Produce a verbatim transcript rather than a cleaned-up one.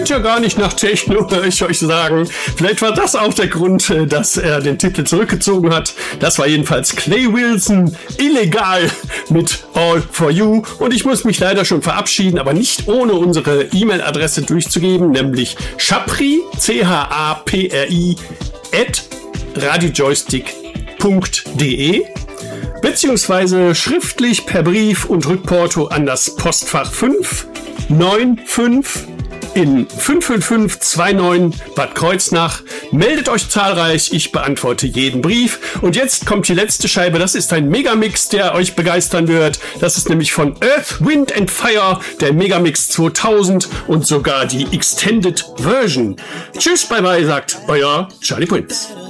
schreit ja gar nicht nach Techno, würde ich euch sagen. Vielleicht war das auch der Grund, dass er den Titel zurückgezogen hat. Das war jedenfalls Clay Wilson, illegal mit All For You. Und ich muss mich leider schon verabschieden, aber nicht ohne unsere E-Mail-Adresse durchzugeben, nämlich chapri, C H A P R I, at radiojoystick punkt de, beziehungsweise schriftlich per Brief und Rückporto an das Postfach fünf neun fünf in fünf fünf fünf zwei neun Bad Kreuznach. Meldet euch zahlreich, ich beantworte jeden Brief. Und jetzt kommt die letzte Scheibe, das ist ein Megamix, der euch begeistern wird. Das ist nämlich von Earth, Wind and Fire, der Megamix zweitausend und sogar die Extended Version. Tschüss, bye bye, sagt euer Charlie Prince.